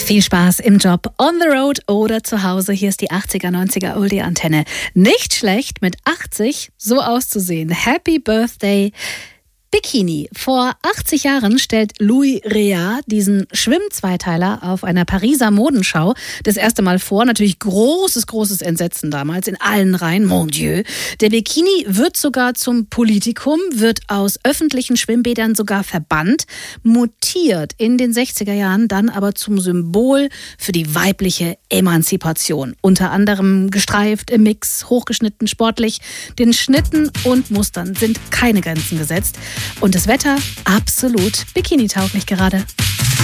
Viel Spaß im Job, on the road oder zu Hause. Hier ist die 80er, 90er Oldie-Antenne. Nicht schlecht, mit 80 so auszusehen. Happy Birthday Bikini. Vor 80 Jahren stellt Louis Réard diesen Schwimm-Zweiteiler auf einer Pariser Modenschau das erste Mal vor. Natürlich großes Entsetzen damals in allen Reihen. Mon Dieu. Der Bikini wird sogar zum Politikum, wird aus öffentlichen Schwimmbädern sogar verbannt, mutiert in den 60er Jahren dann aber zum Symbol für die weibliche Emanzipation. Unter anderem gestreift, im Mix, hochgeschnitten, sportlich. Den Schnitten und Mustern sind keine Grenzen gesetzt. Und das Wetter absolut bikinitauglich gerade.